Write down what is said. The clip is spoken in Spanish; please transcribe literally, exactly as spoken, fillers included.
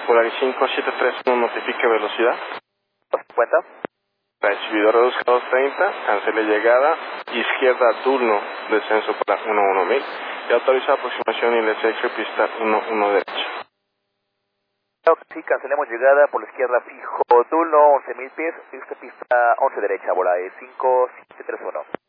Volaris cinco siete tres uno, notifique velocidad. cincuenta. Recibido reduzca a doscientos treinta, cancele llegada, izquierda turno, descenso para uno uno mil. Y autoriza aproximación y le sex pista uno uno derecha. Sí, cancelemos llegada por la izquierda fijo, turno once mil pies, pista, pista once derecha, Volaris cinco siete tres uno.